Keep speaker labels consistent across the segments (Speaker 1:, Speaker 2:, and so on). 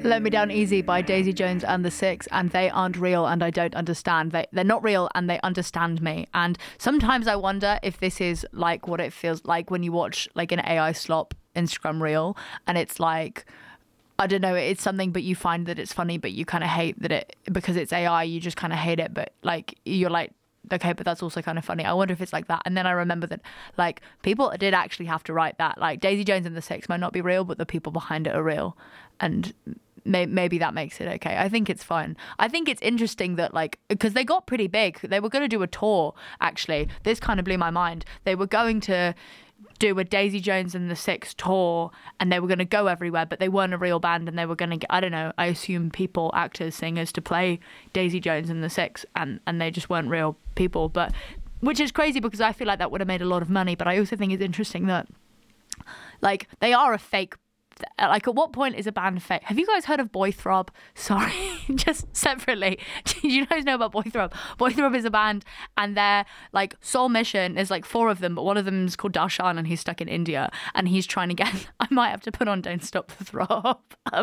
Speaker 1: Let Me Down Easy by Daisy Jones and the Six, and they aren't real and I don't understand. They're not real and they understand me. And sometimes I wonder if this is like what it feels like when you watch like an AI slop Instagram reel and it's like, I don't know, it's something but you find that it's funny but you kind of hate that it, because it's AI, you just kind of hate it, but like you're like, okay, but that's also kind of funny. I wonder if it's like that. And then I remember that like people did actually have to write that. Like Daisy Jones and the Six might not be real, but the people behind it are real. And maybe that makes it okay. I think it's fine. I think it's interesting that like, because they got pretty big. They were going to do a tour, actually. This kind of blew my mind. They were going to do a Daisy Jones and the Six tour and they were going to go everywhere, but they weren't a real band and they were going to get, I don't know, I assume people, actors, singers to play Daisy Jones and the Six, and they just weren't real people, but which is crazy because I feel like that would have made a lot of money. But I also think it's interesting that like they are a fake. Like, at what point is a band fake? Have you guys heard of Boythrob? Sorry, just separately. Do you guys know about Boythrob? Boythrob is a band, and their like sole mission is like 4 of them, but one of them is called Darshan, and he's stuck in India, and he's trying to get. I might have to put on "Don't Stop the Throb."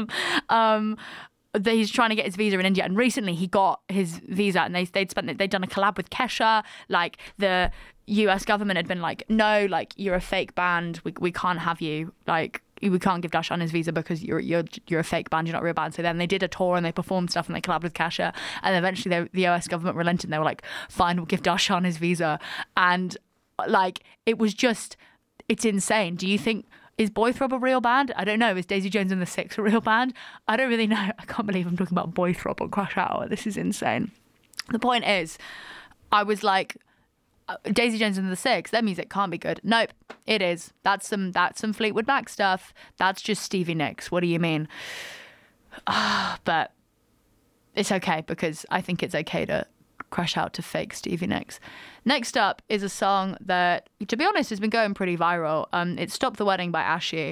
Speaker 1: He's trying to get his visa in India, and recently he got his visa, and they'd done a collab with Kesha. Like the US government had been like, no, like you're a fake band, we can't have you, like we can't give Darshan his visa because you're a fake band, you're not a real band. So then they did a tour and they performed stuff and they collabed with Kesha, and eventually the US government relented and they were like, fine, we'll give Darshan his visa. And like it's insane. Do you think, is Boythrob a real band? I don't know. Is Daisy Jones and the Six a real band? I don't really know. I can't believe I'm talking about Boythrob on Crash Hour. This is insane. The point is, I was like, Daisy Jones and the Six, their music can't be good. Nope, it is. That's some Fleetwood Mac stuff. That's just Stevie Nicks. What do you mean? But it's okay because I think it's okay to crash out to fake Stevie Nicks. Next up is a song that, to be honest, has been going pretty viral. It's Stop the Wedding by Ash?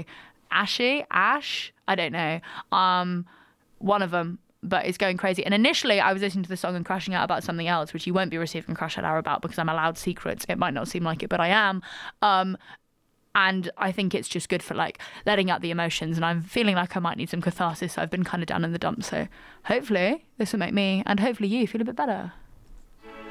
Speaker 1: I don't know. One of them, but it's going crazy. And initially I was listening to the song and crashing out about something else, which you won't be receiving Crash Out Hour about because I'm allowed secrets. It might not seem like it, but I am. And I think it's just good for like letting out the emotions, and I'm feeling like I might need some catharsis. I've been kind of down in the dumps, so hopefully this will make me and hopefully you feel a bit better.